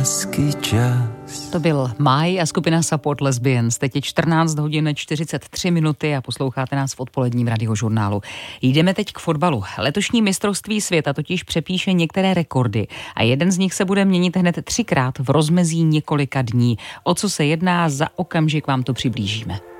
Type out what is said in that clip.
hezký čas. To byl Máj a skupina Support Lesbians. Teď je 14 hodin 43 minuty a posloucháte nás v odpoledním radiožurnálu. Jdeme teď k fotbalu. Letošní mistrovství světa totiž přepíše některé rekordy a jeden z nich se bude měnit hned 3krát v rozmezí několika dní. O co se jedná, za okamžik vám to přiblížíme.